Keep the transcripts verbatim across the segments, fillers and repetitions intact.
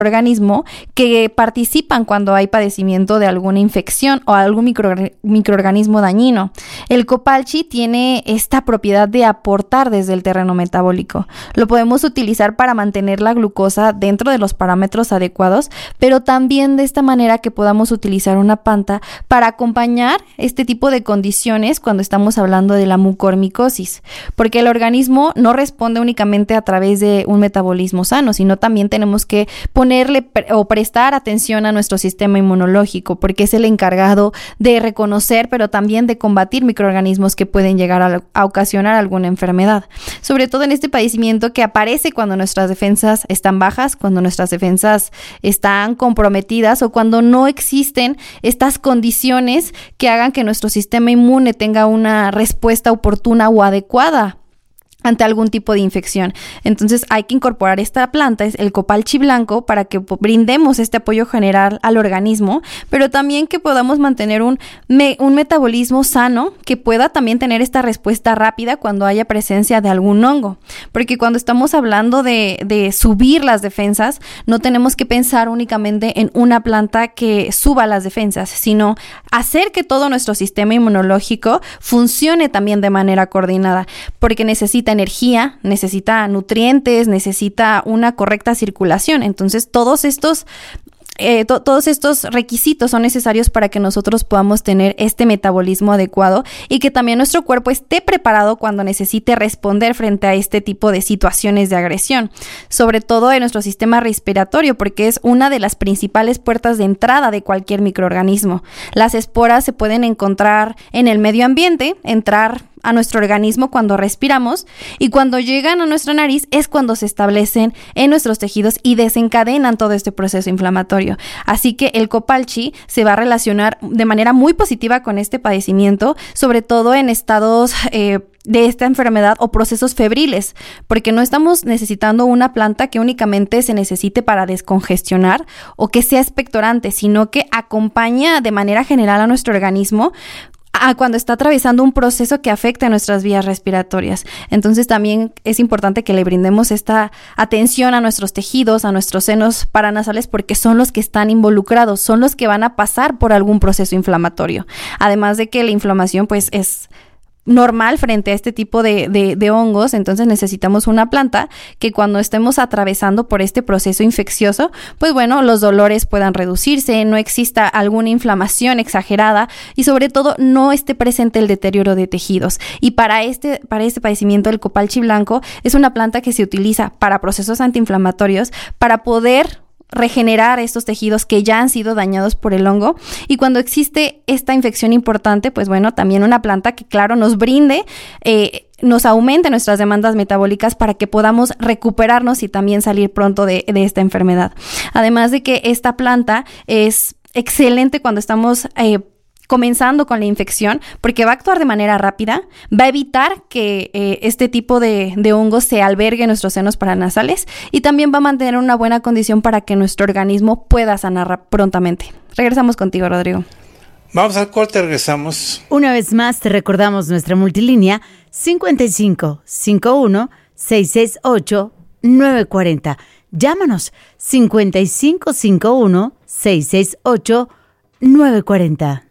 organismo que participan cuando hay padecimiento de alguna infección o algún micro, microorganismo dañino. El copalchi tiene esta propiedad de aportar desde el terreno metabólico. Lo podemos utilizar para mantener la glucosa dentro de los parámetros adecuados, pero también de esta manera que podamos utilizar una planta para acompañar este tipo de condiciones cuando estamos hablando de la mucormicosis, porque el organismo no responde únicamente a través de un metabolismo sano, sino también tenemos que poner Ponerle o prestar atención a nuestro sistema inmunológico, porque es el encargado de reconocer, pero también de combatir microorganismos que pueden llegar a, a ocasionar alguna enfermedad. Sobre todo en este padecimiento que aparece cuando nuestras defensas están bajas, cuando nuestras defensas están comprometidas o cuando no existen estas condiciones que hagan que nuestro sistema inmune tenga una respuesta oportuna o adecuada ante algún tipo de infección. Entonces hay que incorporar esta planta, es el copalchi blanco, para que brindemos este apoyo general al organismo, pero también que podamos mantener un, me, un metabolismo sano que pueda también tener esta respuesta rápida cuando haya presencia de algún hongo. Porque cuando estamos hablando de, de subir las defensas, no tenemos que pensar únicamente en una planta que suba las defensas, sino hacer que todo nuestro sistema inmunológico funcione también de manera coordinada, porque necesita energía, necesita nutrientes, necesita una correcta circulación. Entonces, todos estos Eh, to- todos estos requisitos son necesarios para que nosotros podamos tener este metabolismo adecuado y que también nuestro cuerpo esté preparado cuando necesite responder frente a este tipo de situaciones de agresión, sobre todo en nuestro sistema respiratorio, porque es una de las principales puertas de entrada de cualquier microorganismo. Las esporas se pueden encontrar en el medio ambiente, entrar a nuestro organismo cuando respiramos, y cuando llegan a nuestra nariz es cuando se establecen en nuestros tejidos y desencadenan todo este proceso inflamatorio. Así que el copalchi se va a relacionar de manera muy positiva con este padecimiento, sobre todo en estados eh, de esta enfermedad o procesos febriles, porque no estamos necesitando una planta que únicamente se necesite para descongestionar o que sea expectorante, sino que acompaña de manera general a nuestro organismo a cuando está atravesando un proceso que afecta a nuestras vías respiratorias. Entonces también es importante que le brindemos esta atención a nuestros tejidos, a nuestros senos paranasales, porque son los que están involucrados, son los que van a pasar por algún proceso inflamatorio. Además de que la inflamación pues es normal frente a este tipo de, de, de hongos, entonces necesitamos una planta que cuando estemos atravesando por este proceso infeccioso, pues bueno, los dolores puedan reducirse, no exista alguna inflamación exagerada y sobre todo no esté presente el deterioro de tejidos. Y para este, para este padecimiento, el copalchi blanco es una planta que se utiliza para procesos antiinflamatorios, para poder regenerar estos tejidos que ya han sido dañados por el hongo, y cuando existe esta infección importante, pues bueno, también una planta que claro nos brinde, eh, nos aumente nuestras demandas metabólicas para que podamos recuperarnos y también salir pronto de, de esta enfermedad. Además de que esta planta es excelente cuando estamos eh, comenzando con la infección, porque va a actuar de manera rápida, va a evitar que eh, este tipo de, de hongos se albergue en nuestros senos paranasales y también va a mantener una buena condición para que nuestro organismo pueda sanar prontamente. Regresamos contigo, Rodrigo. Vamos al corte, regresamos. Una vez más te recordamos nuestra multilínea cincuenta y cinco, cincuenta y uno, seiscientos sesenta y ocho, novecientos cuarenta. Llámanos cincuenta y cinco, cincuenta y uno, seiscientos sesenta y ocho, novecientos cuarenta.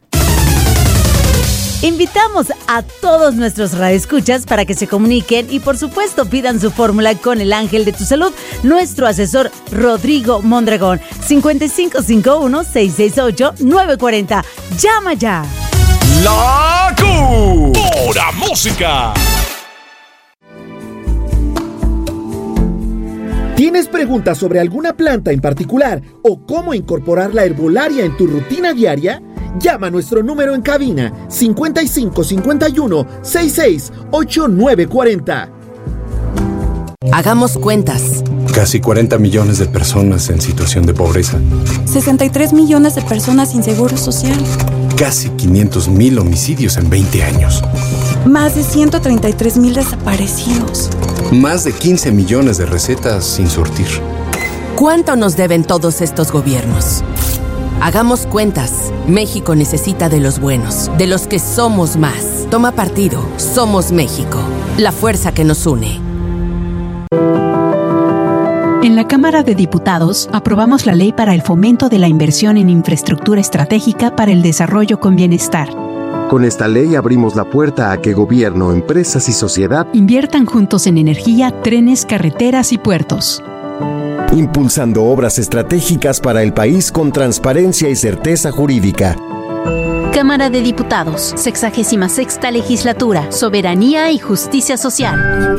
Invitamos a todos nuestros radioescuchas para que se comuniquen y por supuesto pidan su fórmula con el ángel de tu salud, nuestro asesor Rodrigo Mondragón. cincuenta y cinco, cincuenta y uno, seiscientos sesenta y ocho, novecientos cuarenta. ¡Llama ya! La Q. Pura música. ¿Tienes preguntas sobre alguna planta en particular o cómo incorporar la herbolaria en tu rutina diaria? Llama a nuestro número en cabina cincuenta y cinco, cincuenta y uno, sesenta y seis, ochenta y nueve cuarenta. Hagamos cuentas. Casi cuarenta millones de personas en situación de pobreza. sesenta y tres millones de personas sin seguro social. Casi quinientos mil homicidios en veinte años. Más de ciento treinta y tres mil desaparecidos. Más de quince millones de recetas sin surtir. ¿Cuánto nos deben todos estos gobiernos? Hagamos cuentas. México necesita de los buenos, de los que somos más. Toma partido. Somos México. La fuerza que nos une. En la Cámara de Diputados aprobamos la Ley para el Fomento de la Inversión en Infraestructura Estratégica para el Desarrollo con Bienestar. Con esta ley abrimos la puerta a que gobierno, empresas y sociedad inviertan juntos en energía, trenes, carreteras y puertos. Impulsando obras estratégicas para el país con transparencia y certeza jurídica. Cámara de Diputados, sexagésima sexta Legislatura, Soberanía y Justicia Social.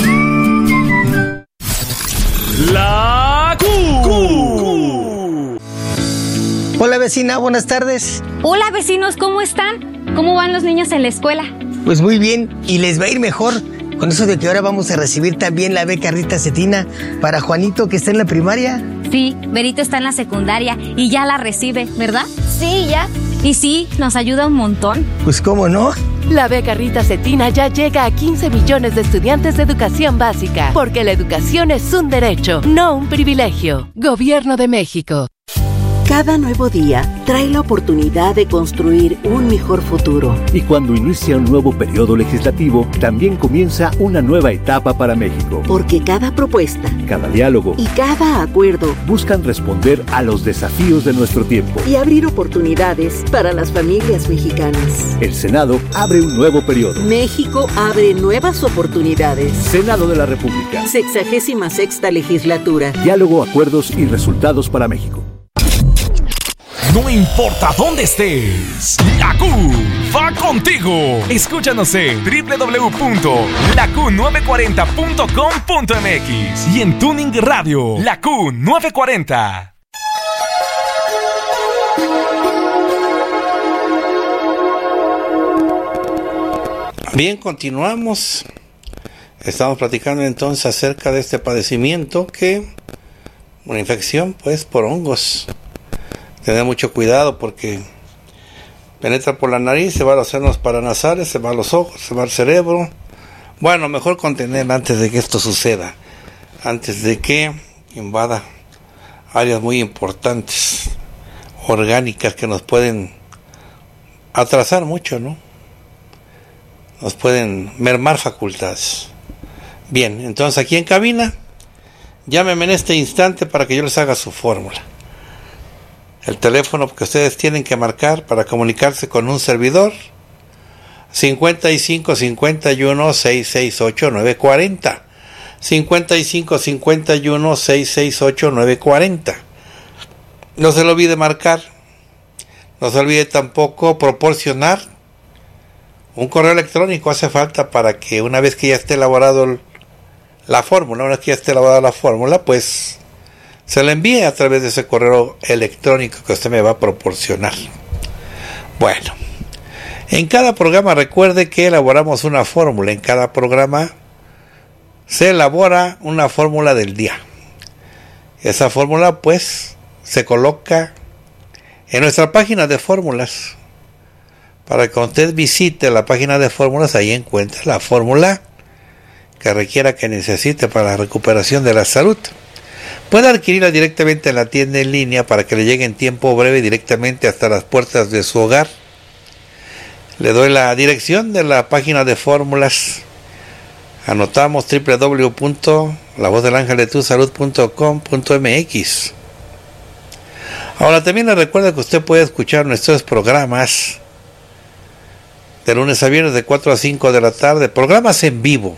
La Q. Hola vecina, buenas tardes. Hola vecinos, ¿cómo están? ¿Cómo van los niños en la escuela? Pues muy bien, y les va a ir mejor con eso de que ahora vamos a recibir también la beca Rita Cetina para Juanito, que está en la primaria. Sí, Berito está en la secundaria y ya la recibe, ¿verdad? Sí, ya. Y sí, nos ayuda un montón. Pues cómo no. La beca Rita Cetina ya llega a quince millones de estudiantes de educación básica, porque la educación es un derecho, no un privilegio. Gobierno de México. Cada nuevo día trae la oportunidad de construir un mejor futuro. Y cuando inicia un nuevo periodo legislativo, también comienza una nueva etapa para México. Porque cada propuesta, cada diálogo y cada acuerdo buscan responder a los desafíos de nuestro tiempo y abrir oportunidades para las familias mexicanas. El Senado abre un nuevo periodo. México abre nuevas oportunidades. Senado de la República. Sexagésima sexta Legislatura. Diálogo, acuerdos y resultados para México. No importa dónde estés, la Q va contigo. Escúchanos en doble u doble u doble u punto la q nueve cuarenta punto com punto m x y en Tuning Radio, la Q nueve cuarenta. Bien, continuamos. Estamos platicando entonces acerca de este padecimiento que, una infección pues por hongos. Tener mucho cuidado porque penetra por la nariz, se va a los senos paranasales, se va a los ojos, se va al cerebro. Bueno, mejor contener antes de que esto suceda, antes de que invada áreas muy importantes, orgánicas, que nos pueden atrasar mucho, ¿no? Nos pueden mermar facultades. Bien, entonces aquí en cabina, llámenme en este instante para que yo les haga su fórmula. El teléfono que ustedes tienen que marcar para comunicarse con un servidor, cincuenta y cinco cincuenta y uno seiscientos sesenta y ocho nueve cuarenta, cincuenta y cinco cincuenta y uno seiscientos sesenta y ocho nueve cuarenta. No se le olvide marcar, no se olvide tampoco proporcionar un correo electrónico. Hace falta para que una vez que ya esté elaborado la fórmula, una vez que ya esté elaborada la fórmula, pues se le envíe a través de ese correo electrónico que usted me va a proporcionar. Bueno, en cada programa recuerde que elaboramos una fórmula. En cada programa se elabora una fórmula del día. Esa fórmula pues se coloca en nuestra página de fórmulas. Para que usted visite la página de fórmulas, ahí encuentre la fórmula que requiera, que necesite para la recuperación de la salud. Puede adquirirla directamente en la tienda en línea para que le llegue en tiempo breve directamente hasta las puertas de su hogar. Le doy la dirección de la página de fórmulas. Anotamos doble u doble u doble u punto la voz del ángel de tu salud punto com punto m x. Ahora también le recuerdo que usted puede escuchar nuestros programas de lunes a viernes de cuatro a cinco de la tarde, programas en vivo.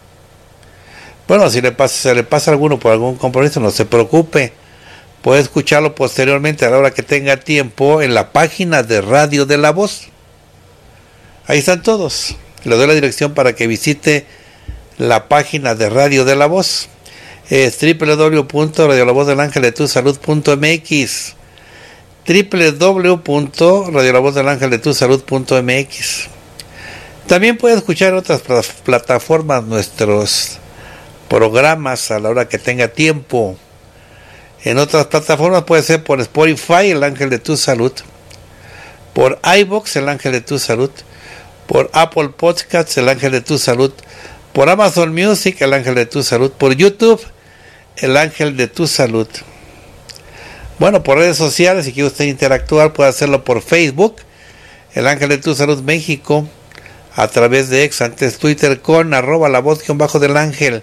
Bueno, si le pasa, se le pasa alguno por algún compromiso, no se preocupe. Puede escucharlo posteriormente a la hora que tenga tiempo en la página de Radio de la Voz. Ahí están todos. Le doy la dirección para que visite la página de Radio de la Voz. Es doble u doble u doble u punto radio la voz del ángel de tu salud punto m x. doble u doble u doble u punto radio la voz del ángel de tu salud punto m x. También puede escuchar en otras plataformas nuestros programas a la hora que tenga tiempo. En otras plataformas puede ser por Spotify, el ángel de tu salud, por iVoox, el ángel de tu salud, por Apple Podcasts, el ángel de tu salud, por Amazon Music, el ángel de tu salud, por YouTube, el ángel de tu salud. Bueno, por redes sociales, si quiere usted interactuar, puede hacerlo por Facebook, el ángel de tu salud México, a través de ex, antes Twitter con arroba la voz guión bajo del ángel,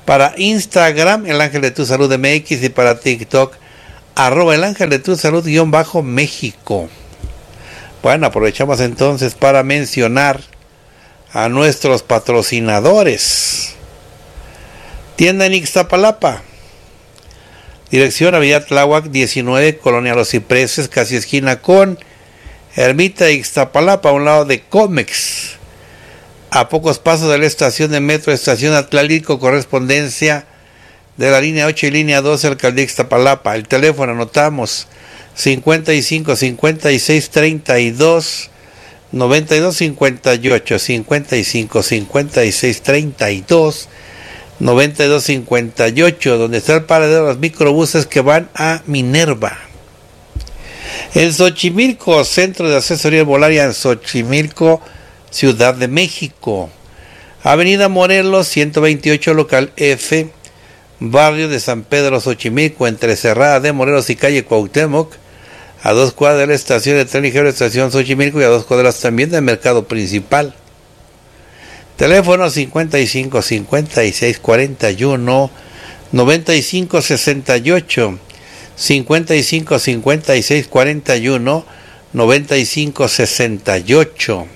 Para Instagram, El Ángel de Tu Salud M X, y para TikTok, arroba El Ángel de Tu Salud guión bajo México. Bueno, aprovechamos entonces para mencionar a nuestros patrocinadores. Tienda en Ixtapalapa, dirección Avenida Tláhuac diecinueve, Colonia Los Cipreses, casi esquina con Ermita de Ixtapalapa, a un lado de Comex, a pocos pasos de la estación de metro, estación Atlántico, correspondencia de la línea ocho y línea doce, Alcaldía Ixtapalapa. El teléfono anotamos cincuenta y cinco, cincuenta y seis, treinta y dos, noventa y dos, cincuenta y ocho, cincuenta y cinco, cincuenta y seis, treinta y dos, noventa y dos, cincuenta y ocho, donde está el paradero de los microbuses que van a Minerva. En Xochimilco, Centro de Asesoría Herbolaria en Xochimilco, Ciudad de México. Avenida Morelos, ciento veintiocho, local F, barrio de San Pedro Xochimilco, entre Cerrada de Morelos y calle Cuauhtémoc, a dos cuadras de la estación de tren ligero, estación Xochimilco, y a dos cuadras también del mercado principal. Teléfono cincuenta y cinco, cincuenta y seis, cuarenta y uno, noventa y cinco, sesenta y ocho, cincuenta y cinco, cincuenta y seis, cuarenta y uno, noventa y cinco, sesenta y ocho.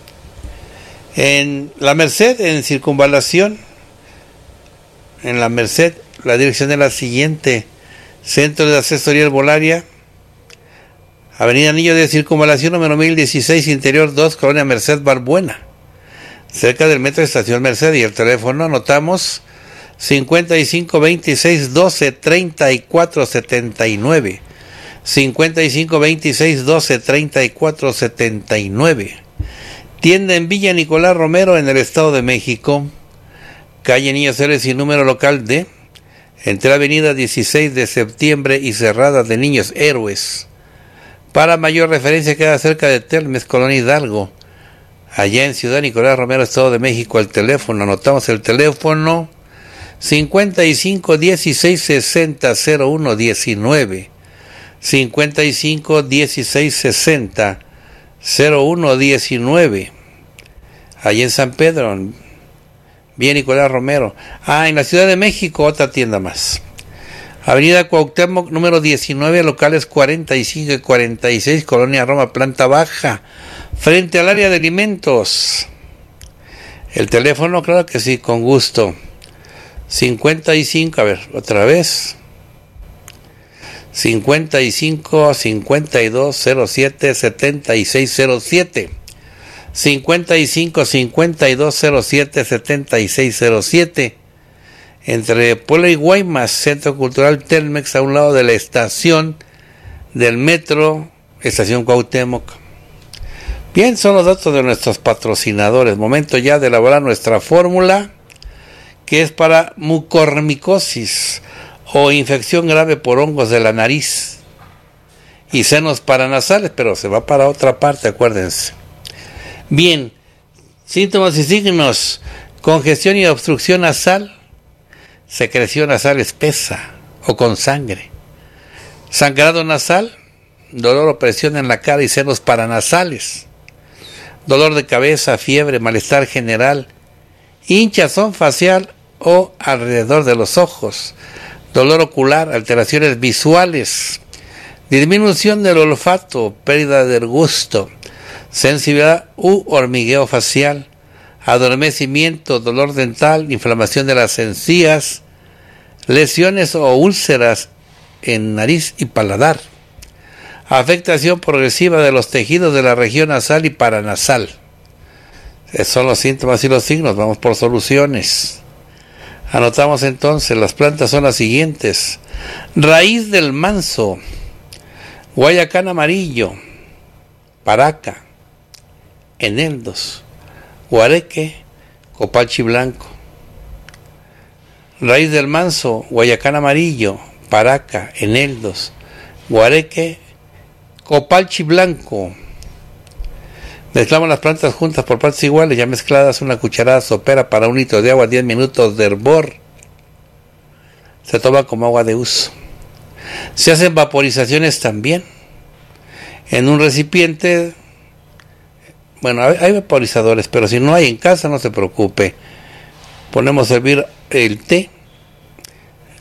En La Merced, en Circunvalación, en La Merced, la dirección es la siguiente: Centro de Asesoría Herbolaria, Avenida Anillo de Circunvalación, número mil dieciséis, Interior dos, Colonia Merced, Barbuena, cerca del metro Estación Merced. Y el teléfono anotamos cincuenta y cinco, veintiséis, doce, treinta y cuatro, setenta y nueve, cincuenta y cinco, veintiséis, doce, treinta y cuatro, setenta y nueve. Tienda en Villa Nicolás Romero, en el Estado de México, calle Niños Héroes y número local D, entre avenida dieciséis de septiembre y Cerrada de Niños Héroes. Para mayor referencia, queda cerca de Telmes, Colonia Hidalgo, allá en Ciudad Nicolás Romero, Estado de México. El teléfono, anotamos el teléfono cincuenta y cinco, dieciséis, sesenta, cero uno, diecinueve, cincuenta y cinco, dieciséis, sesenta, cero uno, diecinueve, allá en San Pedro, bien Nicolás Romero. Ah, en la Ciudad de México, otra tienda más. Avenida Cuauhtémoc, número diecinueve, locales cuarenta y cinco y cuarenta y seis, Colonia Roma, planta baja, frente al área de alimentos. El teléfono, claro que sí, con gusto. cincuenta y cinco, a ver, otra vez. cincuenta y cinco, cincuenta y dos, cero siete, setenta y seis, cero siete. cincuenta y cinco, cincuenta y dos, cero siete, setenta y seis, cero siete. Entre Puebla y Guaymas, Centro Cultural Telmex, a un lado de la estación del metro, estación Cuauhtémoc. Bien, son los datos de nuestros patrocinadores. Momento ya de elaborar nuestra fórmula, que es para mucormicosis o infección grave por hongos de la nariz y senos paranasales, pero se va para otra parte, acuérdense. Bien, síntomas y signos: congestión y obstrucción nasal, secreción nasal espesa o con sangre, sangrado nasal, dolor o presión en la cara y senos paranasales, dolor de cabeza, fiebre, malestar general, hinchazón facial o alrededor de los ojos, dolor ocular, alteraciones visuales, disminución del olfato, pérdida del gusto, sensibilidad u hormigueo facial, adormecimiento, dolor dental, inflamación de las encías, lesiones o úlceras en nariz y paladar, afectación progresiva de los tejidos de la región nasal y paranasal. Esos son los síntomas y los signos. Vamos por soluciones. Anotamos entonces, las plantas son las siguientes: raíz del manso, guayacán amarillo, paraca, eneldos, guareque, copalchi blanco. Raíz del manso, guayacán amarillo, paraca, eneldos, guareque, copalchi blanco. Mezclamos las plantas juntas por partes iguales, ya mezcladas, una cucharada sopera para un litro de agua, diez minutos de hervor. Se toma como agua de uso. Se hacen vaporizaciones también en un recipiente. Bueno, hay vaporizadores, pero si no hay en casa, no se preocupe. Ponemos a hervir el té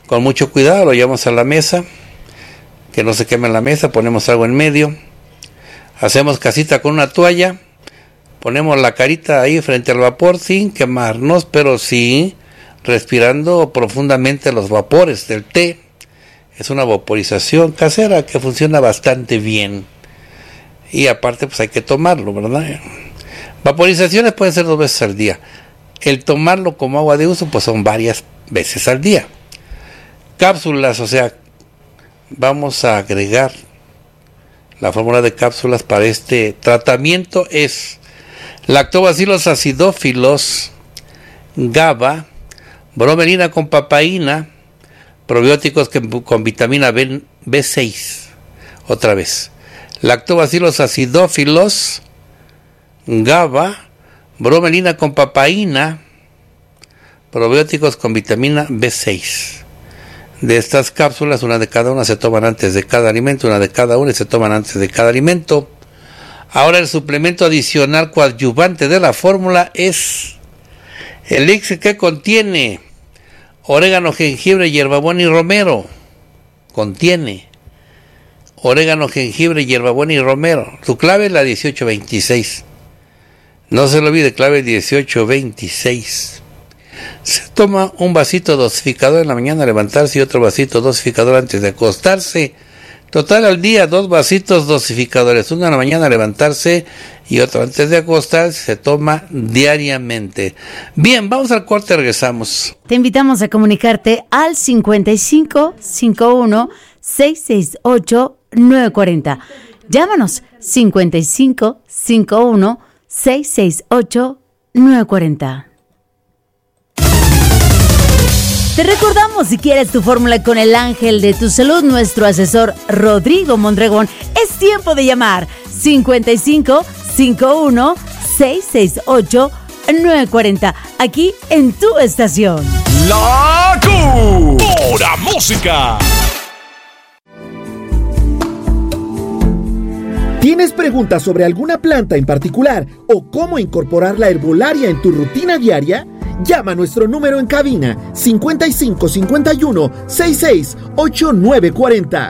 Con mucho cuidado lo llevamos a la mesa, que no se queme en la mesa, ponemos algo en medio, hacemos casita con una toalla, ponemos la carita ahí frente al vapor sin quemarnos, pero sí respirando profundamente los vapores del té. Es una vaporización casera que funciona bastante bien. Y aparte pues hay que tomarlo, ¿verdad? Vaporizaciones pueden ser dos veces al día. El tomarlo como agua de uso pues son varias veces al día. Cápsulas, o sea, vamos a agregar la fórmula de cápsulas para este tratamiento es Lactobacillus acidófilos, GABA, bromelina con papaína, probióticos que, con vitamina B, B seis. Otra vez. Lactobacillus acidófilos, GABA, bromelina con papaína, probióticos con vitamina B seis. De estas cápsulas, una de cada una se toman antes de cada alimento, una de cada una y se toman antes de cada alimento. Ahora el suplemento adicional coadyuvante de la fórmula es el elixir que contiene orégano, jengibre, hierbabuena y romero. Contiene orégano, jengibre, hierbabuena y romero. Su clave es la dieciocho veintiséis. No se lo olvide, clave dieciocho veintiséis. Se toma un vasito dosificador en la mañana al levantarse y otro vasito dosificador antes de acostarse. Total al día, dos vasitos dosificadores, uno en la mañana al levantarse y otro antes de acostarse. Se toma diariamente. Bien, vamos al corte, regresamos. Te invitamos a comunicarte al cincuenta y cinco cincuenta y uno seiscientos sesenta y ocho nueve cuarenta. Llámanos cincuenta y cinco cincuenta y uno seiscientos sesenta y ocho nueve cuarenta. Te recordamos, si quieres tu fórmula con el ángel de tu salud, nuestro asesor Rodrigo Mondragón, es tiempo de llamar cincuenta y cinco cincuenta y uno seiscientos sesenta y ocho nueve cuarenta, aquí en tu estación. La Q, pura música. ¿Tienes preguntas sobre alguna planta en particular o cómo incorporar la herbolaria en tu rutina diaria? Llama a nuestro número en cabina cincuenta y cinco cincuenta y uno sesenta y seis ochenta y nueve cuarenta.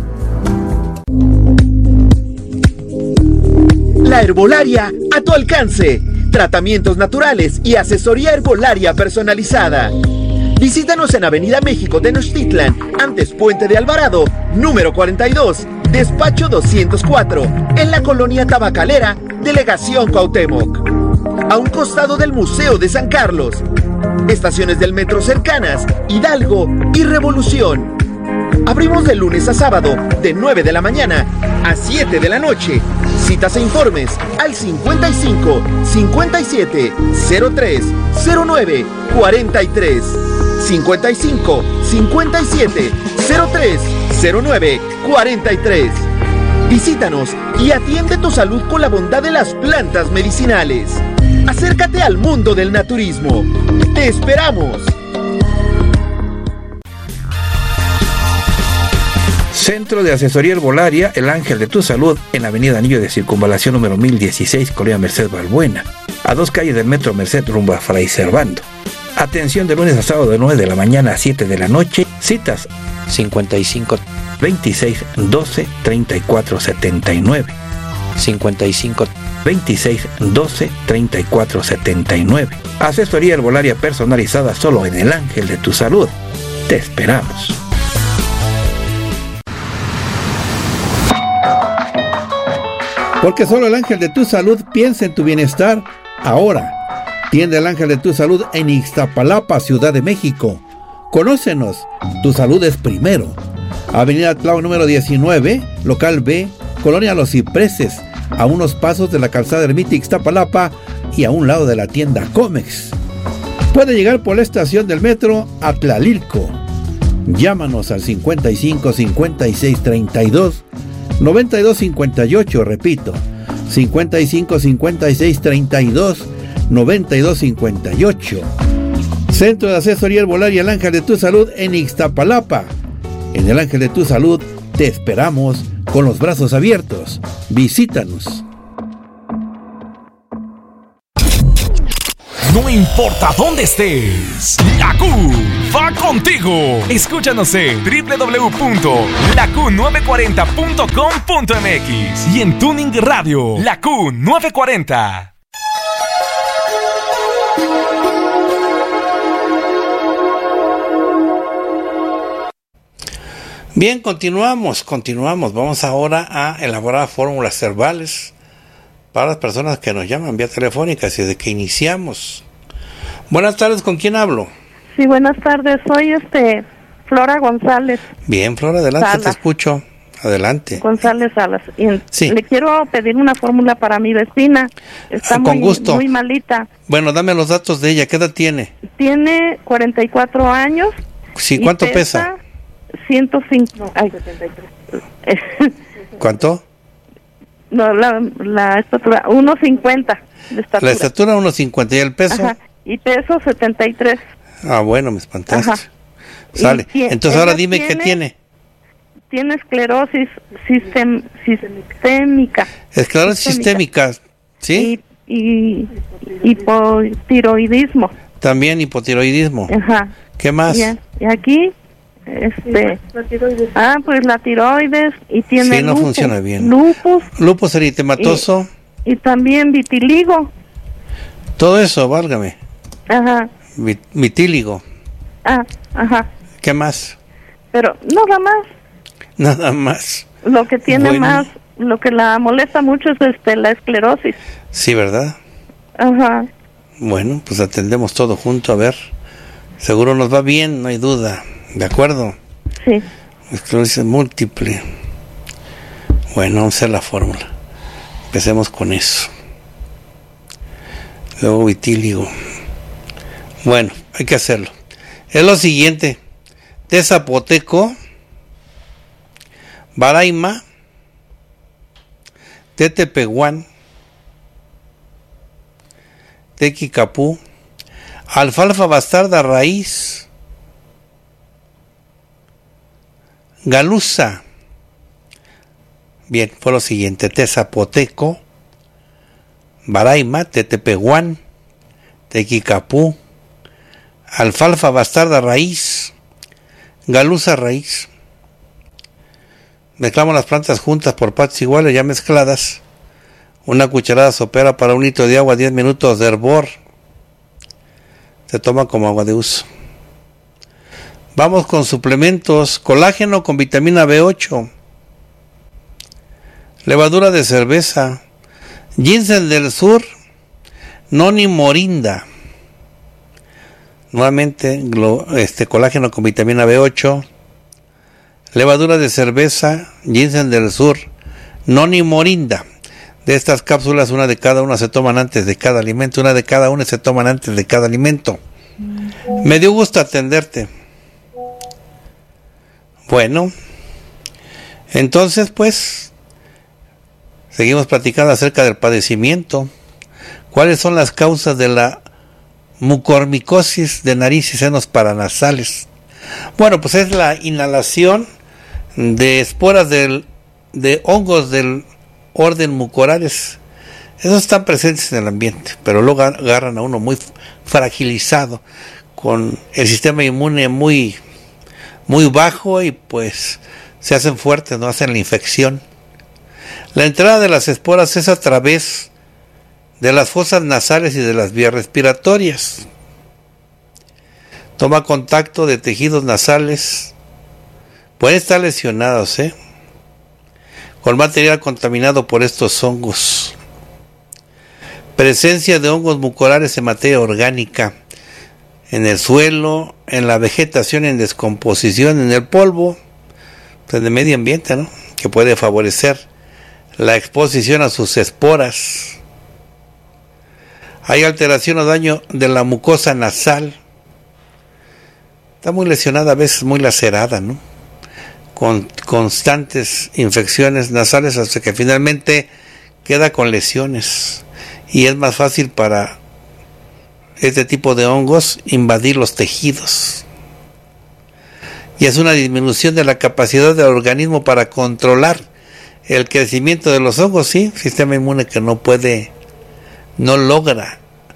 La herbolaria a tu alcance. Tratamientos naturales y asesoría herbolaria personalizada. Visítanos en Avenida México Tenochtitlan, antes Puente de Alvarado, número cuarenta y dos, despacho doscientos cuatro, en la colonia Tabacalera, Delegación Cuauhtémoc. A un costado del Museo de San Carlos. Estaciones del metro cercanas, Hidalgo y Revolución. Abrimos de lunes a sábado, de nueve de la mañana a siete de la noche. Citas e informes al cincuenta y cinco cincuenta y siete cero tres cero nueve cuarenta y tres. cincuenta y cinco cincuenta y siete cero tres cero nueve cuarenta y tres. Visítanos y atiende tu salud con la bondad de las plantas medicinales. Acércate al mundo del naturismo. ¡Te esperamos! Centro de Asesoría Herbolaria, El Ángel de tu Salud, en Avenida Anillo de Circunvalación número mil dieciséis, Colonia Merced Balbuena, a dos calles del Metro Merced rumbo a Fray Servando. Atención de lunes a sábado de nueve de la mañana a siete de la noche. Citas cincuenta y cinco veintiséis doce treinta y cuatro setenta y nueve. cincuenta y cinco veintiséis doce treinta y cuatro setenta y nueve. Asesoría herbolaria personalizada solo en El Ángel de tu Salud. Te esperamos. Porque solo El Ángel de tu Salud piensa en tu bienestar ahora. Tienda El Ángel de tu Salud en Ixtapalapa, Ciudad de México. Conócenos, tu salud es primero. Avenida Tláhuac número diecinueve, local B, Colonia Los Cipreses, a unos pasos de la calzada Ermita Ixtapalapa y a un lado de la tienda Comex. Puede llegar por la estación del metro a Tlalilco. Llámanos al cincuenta y cinco cincuenta y seis treinta y dos noventa y dos cincuenta y ocho, repito, cincuenta y cinco cincuenta y seis treinta y dos noventa y dos cincuenta y ocho. Centro de Asesoría Herbolaria El Ángel de tu Salud en Ixtapalapa. En El Ángel de tu Salud te esperamos con los brazos abiertos. Visítanos. No importa dónde estés, la Q va contigo. Escúchanos en doble u doble u doble u punto la q nueve cuarenta punto com punto m x y en Tuning Radio, la Q nueve cuarenta. Bien, continuamos, continuamos. Vamos ahora a elaborar fórmulas herbales para las personas que nos llaman vía telefónica, así de que iniciamos. Buenas tardes, ¿con quién hablo? Sí, buenas tardes, soy este Flora González. Bien, Flora, adelante, Salas. Te escucho. Adelante. González Salas. Y sí. Le quiero pedir una fórmula para mi vecina. Está Con muy, gusto. muy malita. Bueno, dame los datos de ella. ¿Qué edad tiene? Tiene cuarenta y cuatro años. Sí, ¿cuánto pesa? ciento cinco. Ay, setenta y tres. ¿Cuánto? No, la, la estatura, uno cincuenta de estatura. La estatura uno cincuenta, ¿y el peso? Ajá. Y peso setenta y tres. Ah, bueno, me espantaste. Ajá. Sale. Y, Entonces ahora dime tiene, qué tiene. Tiene esclerosis sistem, sistémica. Esclerosis sistémica, ¿sí? Y, y hipotiroidismo. También hipotiroidismo. Ajá. ¿Qué más? Y, y aquí, este... Ah, pues la tiroides y tiene sí, no lupus, funciona bien. Lupus. Lupus eritematoso. Y, y también vitiligo. Todo eso, válgame. Ajá. Vit, vitíligo. Ah, ajá. ¿Qué más? Pero nada más. Nada más. Lo que tiene bueno. más, lo que la molesta mucho es este la esclerosis. Sí, ¿verdad? Ajá. Bueno, pues atendemos todo junto, a ver. Seguro nos va bien, no hay duda. ¿De acuerdo? Sí. Esclerosis múltiple. Bueno, vamos a hacer la fórmula. Empecemos con eso. Luego vitíligo. Bueno, hay que hacerlo. Es lo siguiente. Té zapoteco, baraima, té tepehuán, té quicapú, alfalfa bastarda raíz, galuza. Bien, fue lo siguiente. Té zapoteco, baraima, té tepehuán, té quicapú, alfalfa bastarda raíz, galuza raíz. Mezclamos las plantas juntas por partes iguales ya mezcladas. Una cucharada sopera para un litro de agua, diez minutos de hervor. Se toma como agua de uso. Vamos con suplementos. Colágeno con vitamina B ocho. Levadura de cerveza. Ginseng del sur. Noni morinda. Nuevamente, este colágeno con vitamina B ocho, levadura de cerveza, ginseng del sur, noni morinda. De estas cápsulas, una de cada una se toman antes de cada alimento, una de cada una se toman antes de cada alimento. Me dio gusto atenderte. Bueno, entonces pues, seguimos platicando acerca del padecimiento. ¿Cuáles son las causas de la mucormicosis de nariz y senos paranasales? Bueno, pues es la inhalación de esporas del, de hongos del orden mucorales. Esos están presentes en el ambiente, pero luego agarran a uno muy fragilizado, con el sistema inmune muy, muy bajo, y pues se hacen fuertes, no hacen la infección. La entrada de las esporas es a través de las fosas nasales y de las vías respiratorias. Toma contacto de tejidos nasales. Pueden estar lesionados, ¿eh? con material contaminado por estos hongos. Presencia de hongos mucorales en materia orgánica, en el suelo, en la vegetación en descomposición, en el polvo, pues de medio ambiente, ¿no? Que puede favorecer la exposición a sus esporas. Hay alteración o daño de la mucosa nasal. Está muy lesionada, a veces muy lacerada, ¿no? Con constantes infecciones nasales hasta que finalmente queda con lesiones. Y es más fácil para este tipo de hongos invadir los tejidos. Y es una disminución de la capacidad del organismo para controlar el crecimiento de los hongos, sí, sistema inmune que no puede, no logra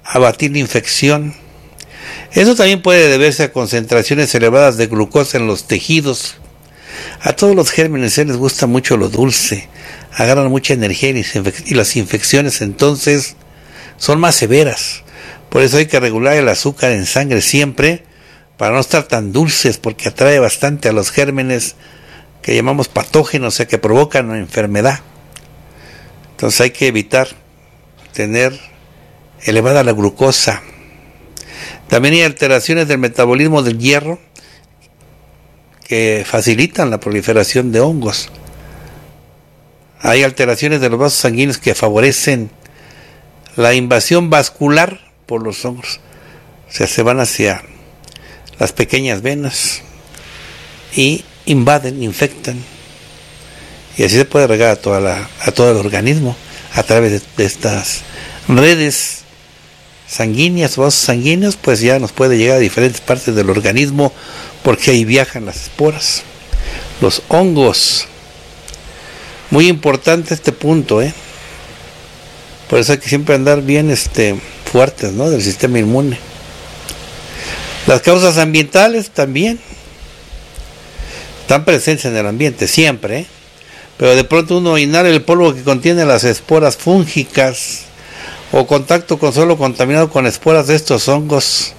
abatir la infección. Eso también puede deberse a concentraciones elevadas de glucosa en los tejidos. A todos los gérmenes les gusta mucho lo dulce, agarran mucha energía y las infecciones entonces son más severas. Por eso hay que regular el azúcar en sangre siempre, para no estar tan dulces, porque atrae bastante a los gérmenes que llamamos patógenos, o sea, que provocan una enfermedad. Entonces hay que evitar tener elevada la glucosa. También hay alteraciones del metabolismo del hierro que facilitan la proliferación de hongos. Hay alteraciones de los vasos sanguíneos que favorecen la invasión vascular por los hongos. O sea, se van hacia las pequeñas venas y invaden, infectan. Y así se puede regar a, toda la, a todo el organismo a través de, de estas redes sanguíneas, vasos sanguíneos, pues ya nos puede llegar a diferentes partes del organismo, porque ahí viajan las esporas, los hongos. Muy importante este punto, ¿eh? Por eso hay que siempre andar bien este, fuertes, ¿no? Del sistema inmune. Las causas ambientales también están presentes en el ambiente, siempre, ¿eh? Pero de pronto uno inhala el polvo que contiene las esporas fúngicas, o contacto con suelo contaminado con esporas de estos hongos,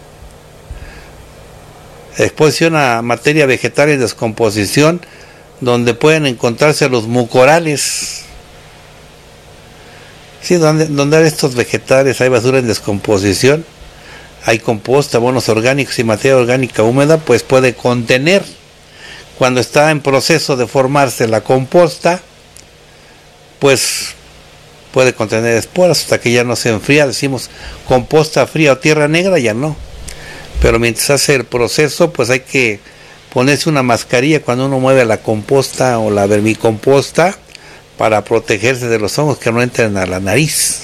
exposición a materia vegetal en descomposición, donde pueden encontrarse los mucorales. Sí, donde, donde hay estos vegetales, hay basura en descomposición, hay composta, abonos orgánicos y materia orgánica húmeda, pues puede contener, cuando está en proceso de formarse la composta, pues puede contener esporas hasta que ya no se enfría. Decimos composta fría o tierra negra, ya no. Pero mientras hace el proceso, pues hay que ponerse una mascarilla cuando uno mueve la composta o la vermicomposta, para protegerse de los hongos que no entren a la nariz.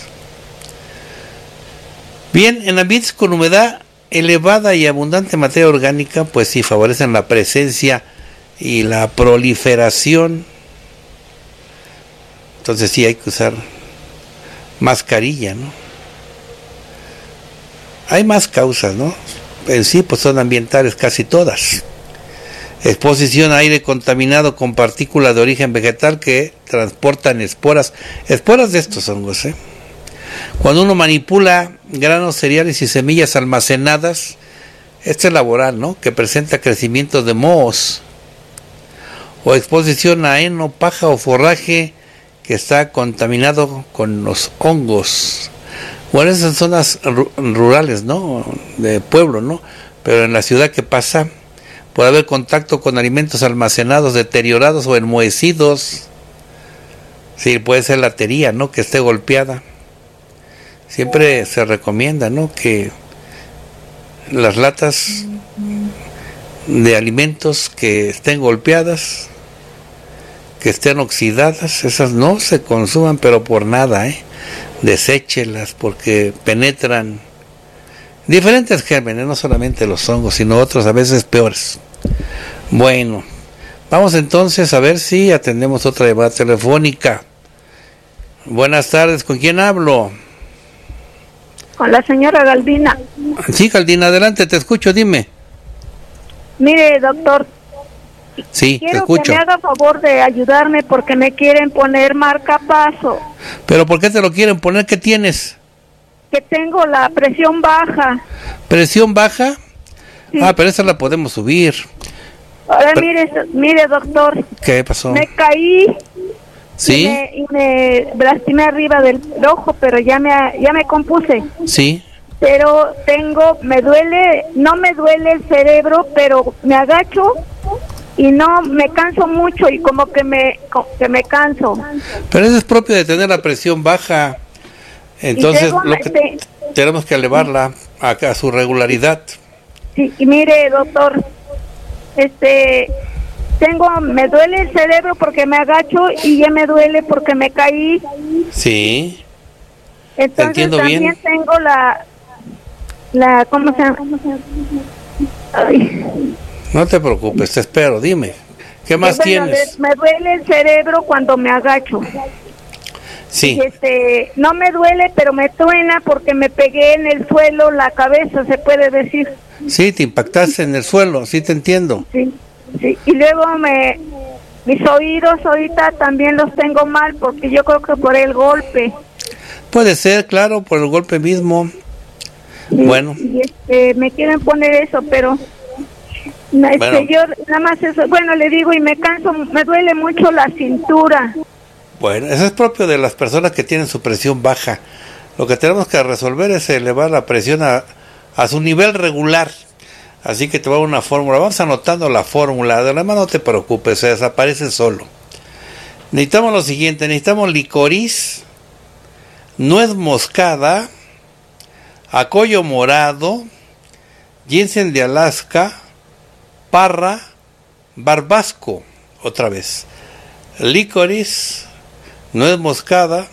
Bien, en ambientes con humedad elevada y abundante materia orgánica, pues sí favorecen la presencia y la proliferación. Entonces sí hay que usar mascarilla, ¿no? Hay más causas, ¿no? En sí, pues son ambientales casi todas. Exposición a aire contaminado con partículas de origen vegetal que transportan esporas, esporas de estos hongos, ¿eh? Cuando uno manipula granos, cereales y semillas almacenadas, este es laboral, ¿no? Que presenta crecimiento de mohos. O exposición a heno, paja o forraje que está contaminado con los hongos. Bueno, esas son zonas rurales, ¿no? De pueblo, ¿no? Pero en la ciudad, ¿qué pasa? Puede haber contacto con alimentos almacenados, deteriorados o enmohecidos. Sí, puede ser la tería, ¿no? Que esté golpeada. Siempre se recomienda, ¿no? Que las latas de alimentos que estén golpeadas, que estén oxidadas, esas no se consuman, pero por nada, ¿eh? Deséchelas, porque penetran diferentes gérmenes, no solamente los hongos, sino otros a veces peores. Bueno, vamos entonces a ver si atendemos otra llamada telefónica. Buenas tardes, ¿con quién hablo? Con la señora Galdina. Sí, Galdina, adelante, te escucho, dime. Mire, doctor. Sí, quiero te escucho. que me haga favor de ayudarme porque me quieren poner marcapaso. ¿Pero por qué te lo quieren poner? ¿Qué tienes? Que tengo la presión baja. ¿Presión baja? Sí. Ah, pero esa la podemos subir. Ahora pero... mire, mire doctor. ¿Qué pasó? Me caí. ¿Sí? Y me, y me lastimé arriba del ojo, pero ya me ya me compuse. Sí. Pero tengo, me duele, no me duele el cerebro, pero me agacho y no me canso mucho y como que me que me canso. Pero eso es propio de tener la presión baja. Entonces lo que te, tenemos que elevarla a, a su regularidad. Sí, y mire, doctor, este tengo, me duele el cerebro porque me agacho y ya me duele porque me caí. Sí. Entonces entiendo también bien. tengo la la ¿cómo se llama? Ay. No te preocupes, te espero, dime. ¿Qué más bueno, tienes? Me duele el cerebro cuando me agacho. Sí. Y este, no me duele, pero me truena porque me pegué en el suelo la cabeza, se puede decir. Sí, te impactaste en el suelo, sí te entiendo. Sí, sí. Y luego me, mis oídos ahorita también los tengo mal porque yo creo que por el golpe. Puede ser, claro, por el golpe mismo. Sí, bueno. Y este, me quieren poner eso, pero este, bueno. yo nada más eso, bueno, le digo, y me canso, me duele mucho la cintura. Bueno, eso es propio de las personas que tienen su presión baja. Lo que tenemos que resolver es elevar la presión a, a su nivel regular. Así que te va a dar una fórmula. Vamos anotando la fórmula. Además, no te preocupes, se desaparece solo. Necesitamos lo siguiente. Necesitamos licoriz, nuez moscada, acollo morado, ginseng de Alaska, parra, barbasco. Otra vez. Licoriz, nuez moscada,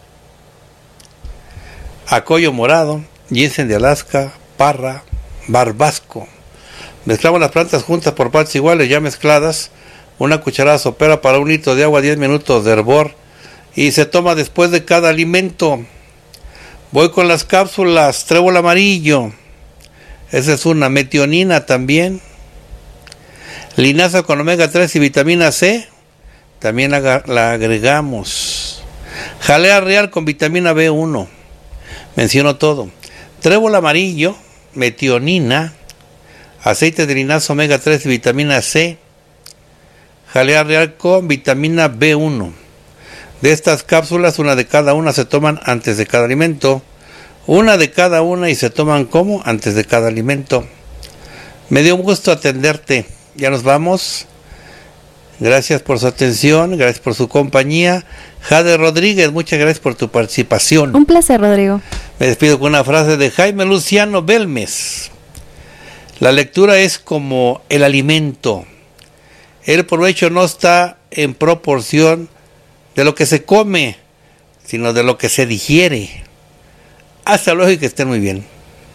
acollo morado, ginseng de Alaska, parra, barbasco. Mezclamos las plantas juntas por partes iguales, ya mezcladas. Una cucharada sopera para un litro de agua, diez minutos de hervor. Y se toma después de cada alimento. Voy con las cápsulas, trébol amarillo. Esa es una. Metionina también. Linaza con omega tres y vitamina C. También la, la agregamos. Jalea real con vitamina B uno. Menciono todo. Trébol amarillo, metionina, aceite de linaza omega tres y vitamina C. Jalea real con vitamina B uno. De estas cápsulas, una de cada una se toman antes de cada alimento. Una de cada una y se toman como antes de cada alimento. Me dio un gusto atenderte. Ya nos vamos. Gracias por su atención, gracias por su compañía. Jade Rodríguez, muchas gracias por tu participación. Un placer, Rodrigo. Me despido con una frase de Jaime Luciano Belmes. La lectura es como el alimento. El provecho no está en proporción de lo que se come, sino de lo que se digiere. Hasta luego y que estén muy bien.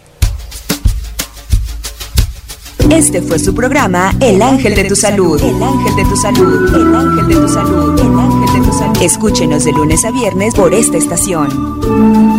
Este fue su programa El Ángel de tu Salud. El Ángel de tu Salud. El Ángel de tu Salud. El Ángel de tu Salud. Escúchenos de lunes a viernes por esta estación.